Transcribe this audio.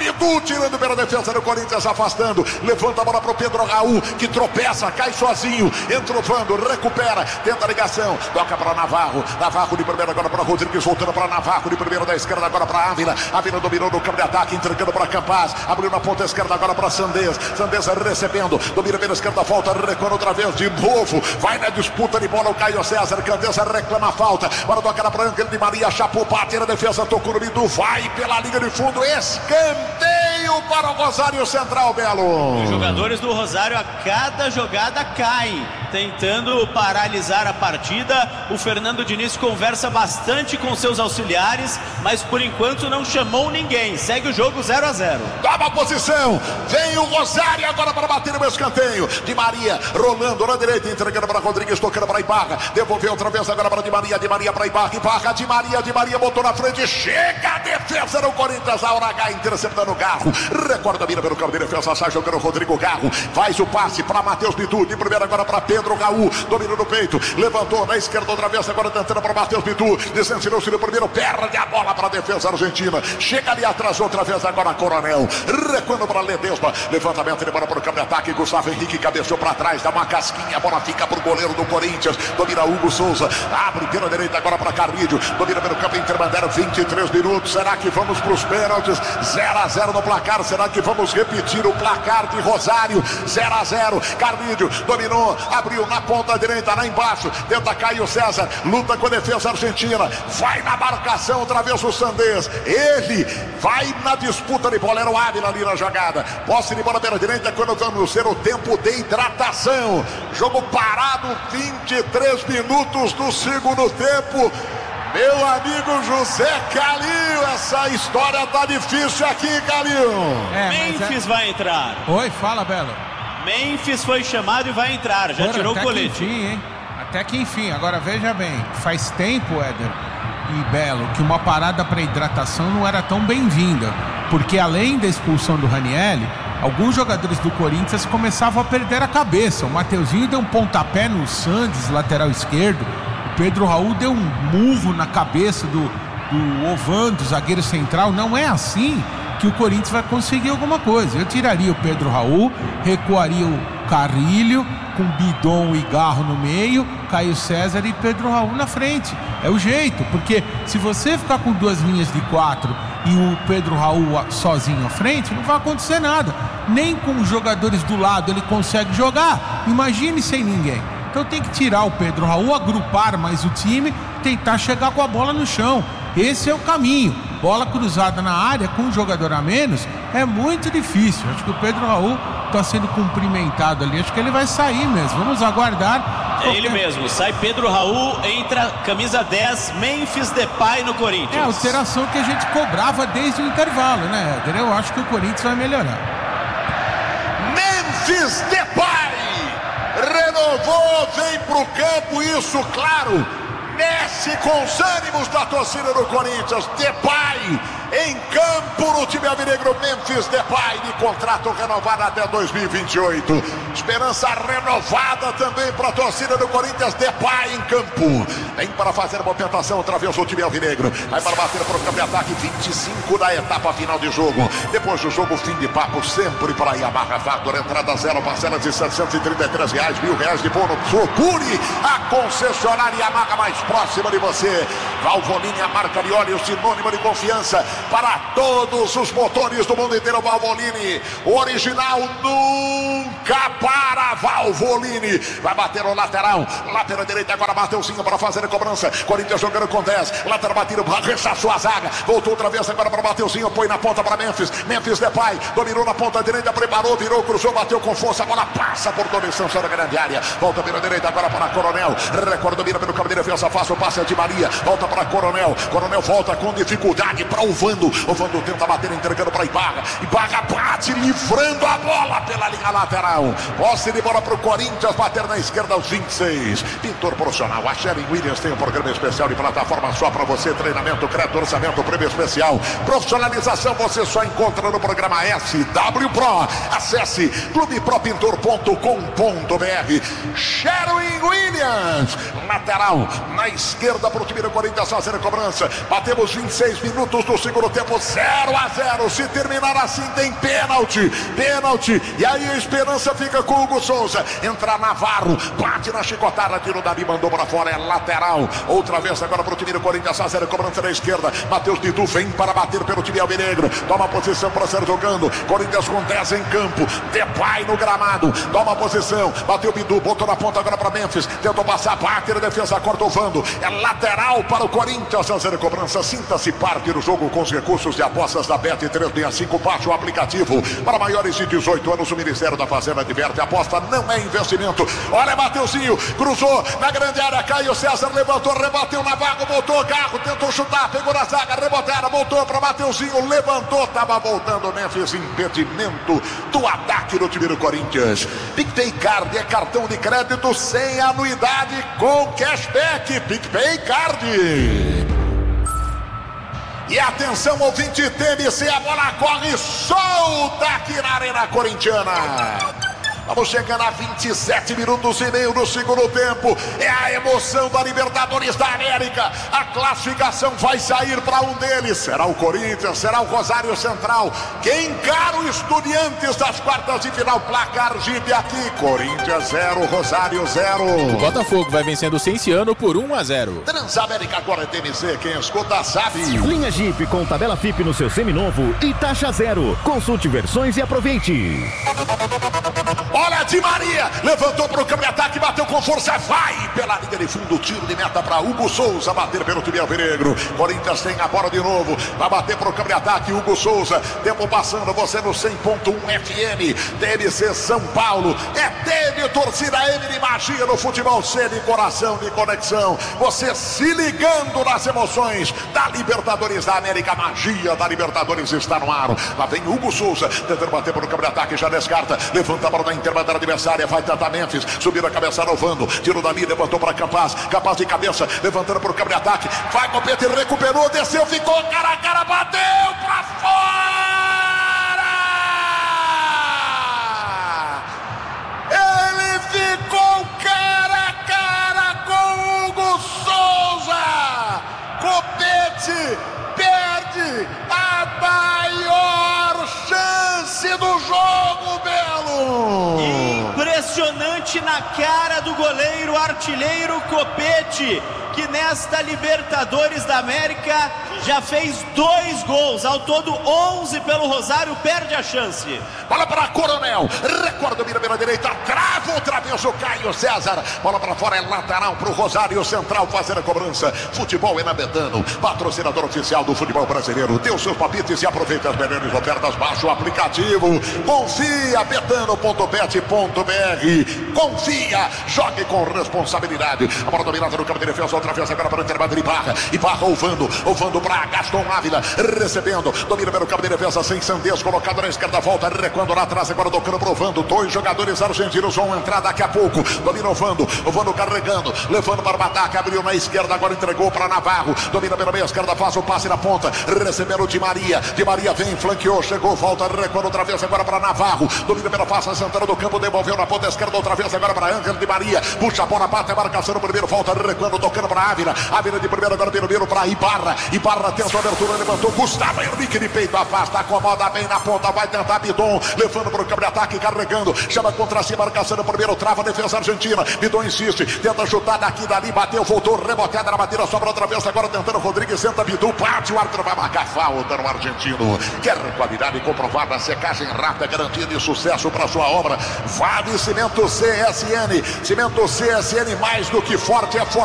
Bidu tirando pela defesa do Corinthians, afastando, levanta a bola pro Pedro Raul, que tropeça, cai sozinho, entra o Vando, recupera, tenta a ligação, toca para Navarro de primeira agora para Rodrigues, voltando para Navarro de primeira da esquerda agora para Ávila dominou no campo de ataque, entregando para Campaz, abriu na ponta esquerda agora para Sandez recebendo, domina pela esquerda, volta, recuando outra vez de novo, vai na disputa de bola o Caio César, Candeza reclama a falta, para tocar para Angel de Maria, chapou, bate na defesa, tocou no Bidu, vai pela linha de fundo, escanteio para o Rosário Central, Belo. Os jogadores do Rosário a cada jogada caem, tentando paralisar a partida. O Fernando Diniz conversa bastante com seus auxiliares, mas por enquanto não chamou ninguém. Segue o jogo 0-0. Toma a posição, vem o Rosário agora para bater no escanteio. Di Maria rolando na direita, entregando para Rodrigues, tocando para Ibarra, devolveu outra vez agora para Di Maria para Ibarra, Di Maria botou na frente, chega a defesa do Corinthians, a hora H interceptando o Garro, recorda a mira pelo campo de defesa, sai jogando o Rodrigo Garro, faz o passe para Matheus Bidu, de primeira agora para Pedro Raul, domina no peito, levantou na esquerda outra vez, agora tentando para Matheus Bidu, desensinou-se no primeiro, perde a bola para a defesa argentina, chega ali atrás outra vez agora Coronel, recuando para Ledesma, levantamento de bola para o campo de ataque, Gustavo Henrique cabeceou para trás, dá uma casquinha, a bola fica para o goleiro do Corinthians, domina Hugo Souza, abre pela direita agora para Carlídio, domina pelo campo intermediário, 23 minutos, será que vamos para os pênaltis? 0-0 no placar, será que vamos repetir o placar de Rosário? 0-0, Carlídio dominou, abriu na ponta direita, lá embaixo, tenta Caio César, luta com a defesa argentina, vai na marcação outra vez o Sandez, ele vai na disputa de bola, era o Ávila ali na jogada, posse de bola pela direita, quando vamos ter o tempo de hidratação, jogo parado, 23 minutos do segundo tempo. Meu amigo José Calil, essa história tá difícil aqui, Calil. Memphis vai entrar. Oi, fala, Belo. Memphis foi chamado e vai entrar, já tirou o colete. Enfim, hein? Até que enfim, agora veja bem, faz tempo, Éder e Belo, que uma parada para hidratação não era tão bem-vinda, porque além da expulsão do Ranieri, alguns jogadores do Corinthians começavam a perder a cabeça. O Mateuzinho deu um pontapé no Sandes, lateral esquerdo. O Pedro Raul deu um murro na cabeça do Ovando, zagueiro central. Não é assim que o Corinthians vai conseguir alguma coisa. Eu tiraria o Pedro Raul, recuaria o Carrilho, com Bidon e Garro no meio, Caio César e Pedro Raul na frente. É o jeito, porque se você ficar com duas linhas de 4 e o Pedro Raul sozinho à frente, não vai acontecer nada. Nem com os jogadores do lado ele consegue jogar. Imagine sem ninguém. Então tem que tirar o Pedro Raul, agrupar mais o time, tentar chegar com a bola no chão. Esse é o caminho. Bola cruzada na área com um jogador a menos é muito difícil. Acho que o Pedro Raul está sendo cumprimentado ali. Acho que ele vai sair mesmo. Vamos aguardar. É ele mesmo. Sai Pedro Raul, entra camisa 10, Memphis Depay no Corinthians. É a alteração que a gente cobrava desde o intervalo, né, Éder? Eu acho que o Corinthians vai melhorar. Memphis Depay renovou, vem pro campo, isso, claro, mexe com os ânimos da torcida do Corinthians. Depay em campo no time alvinegro. Memphis Depay de contrato renovado até 2028. Esperança renovada também para a torcida do Corinthians. Depay em campo, vem para fazer a movimentação outra vez o time alvinegro, vai para bater para o campo de ataque. 25 da etapa final de jogo. Depois do jogo, fim de papo sempre para Yamaha Factor, entrada zero, parcelas de R$733, R$1.000 de bônus. Procure a concessionária Yamaha mais próxima de você. Valvoline, a marca de óleo sinônimo de confiança para todos os motores do mundo inteiro. Valvoline, original, nunca para. Valvoline, vai bater no lateral direita agora, Mateuzinho para fazer a cobrança. Corinthians jogando com 10, lateral batido, rechaçou a zaga, voltou outra vez agora para Mateuzinho, põe na ponta para Memphis Depay, dominou na ponta direita, preparou, virou, cruzou, bateu com força, a bola passa por toda a extensão da grande área, volta pela direita agora para Coronel, recorda, mira pelo campo de defesa, faz o passe de Maria, volta para Coronel volta com dificuldade para o Vando tenta bater, entregando para Ibarra bate, livrando a bola pela linha lateral, posse de bola para o Corinthians, bater na esquerda aos 26, pintor profissional, a Sherwin Williams tem um programa especial de plataforma só para você, treinamento, crédito, orçamento, prêmio especial, profissionalização você só encontra no programa SW Pro. Acesse clubepropintor.com.br. Sherwin Williams, lateral na esquerda para o time do Corinthians fazer a cobrança. Batemos 26 minutos do segundo tempo, 0-0. Se terminar assim tem pênalti, e aí a esperança fica com o Hugo Souza. Entra Navarro, bate na chicotada, tiro dali, mandou para fora, é lateral. Outra vez agora para o time do Corinthians fazer a cobrança na esquerda. Matheus Bidu vem para bater pelo time alvinegro, toma posição para ser jogando. Corinthians com 10 em campo, Depay no gramado, toma posição, bateu Bidu, botou na ponta agora para Memphis, tentou passar, bate na defesa, corta o Vando, é lateral para o Corinthians fazer a cobrança. Sinta-se parte do jogo com os recursos de apostas da Bet365, baixe o aplicativo. Para maiores de 18 anos, o Ministério da Fazenda adverte, aposta não é investimento. Olha, Mateuzinho, cruzou na grande área, Caio César levantou, rebateu na vaga, voltou o carro, tentou chutar, pegou na zaga, reboteada, voltou para Mateuzinho, levantou, estava voltando o Memphis, impedimento do ataque do time do Corinthians. PicPay Card é cartão de crédito sem anuidade com cashback. PicPay Card. E atenção, ouvinte TMC, a bola corre solta aqui na Arena Corintiana. Vamos chegando a 27 minutos e meio do segundo tempo. É a emoção da Libertadores da América. A classificação vai sair para um deles. Será o Corinthians, será o Rosário Central. Quem encara o Estudiantes das quartas de final. Placar Jeep aqui. Corinthians 0, Rosário 0. O Botafogo vai vencendo o Cienciano por 1-0. Transamérica agora é TMC. Quem escuta sabe. Linha Jeep com tabela FIP no seu seminovo e taxa zero. Consulte versões e aproveite. Olha, Di Maria, levantou para o campo de ataque, bateu com força, vai pela linha de fundo, tiro de meta para Hugo Souza, bater pelo time alvinegro. Corinthians tem a bola de novo, vai bater para o campo de ataque, Hugo Souza, tempo passando, você no 100.1 FM, TMC São Paulo, teve torcida M de magia no futebol, C de coração, de conexão, você se ligando nas emoções da Libertadores da América, a magia da Libertadores está no ar. Lá vem Hugo Souza, tentando bater para o campo de ataque, já descarta, levanta a bola na intermediária adversária, vai tentar Memphis, subiu a cabeça no Vando, tiro dali, levantou para Capaz de cabeça, levantando para o campo de ataque, vai com o Pedro, recuperou, desceu, ficou cara a cara, bateu para fora! Ele ficou cara a cara com Hugo Souza! Copete perde a maior chance do jogo, Belo! Impressionante na cara do goleiro artilheiro Copete, que nesta Libertadores da América já fez 2 gols, ao todo 11 pelo Rosário, perde a chance. Bola para Coronel, recorda, mira pela direita, trava outra vez o Caio César, bola para fora, é lateral para o Rosário Central fazer a cobrança. Futebol é na Betano, patrocinador oficial do futebol brasileiro. Dê os seus palpites e aproveite as melhores ofertas, baixe o aplicativo, confia, betano.bet.br, confia, jogue com responsabilidade. A bola dominada no campo de defesa, outra vez agora para o intervalo de Ibarra, o Vando para Gaston Ávila, recebendo, domina pelo campo de defesa, sem Sandez, colocado na esquerda, volta, recuando lá atrás, agora tocando pro Vando, 2 jogadores argentinos vão entrar daqui a pouco, domina o Vando carregando, levando para o ataque, abriu na esquerda, agora entregou para Navarro, domina pela meia esquerda, faz o passe na ponta, recebendo Di Maria vem, flanqueou, chegou, volta, recuando outra vez agora para Navarro, domina pela face central do campo, devolveu na ponta esquerda, outra vez agora para Ángel Di Maria, puxa a bola, bate a marcação no primeiro, volta, recuando, tocando para Ávila de primeiro, agora primeiro para Ibarra tenta a abertura, levantou, Gustavo Henrique de peito, afasta, acomoda bem na ponta, vai tentar Bidon, levando para o campo de ataque, carregando, chama contra si, marcação no primeiro, trava a defesa argentina, Bidon insiste, tenta chutar daqui, dali, bateu, voltou, reboteada na batida, sobra outra vez, agora tentando Rodrigues, senta Bidu, bate, o árbitro vai marcar falta no argentino. Quer qualidade comprovada, secagem rápida, garantia de sucesso para sua obra, Vale Cimento CSN, mais do que forte, é forte.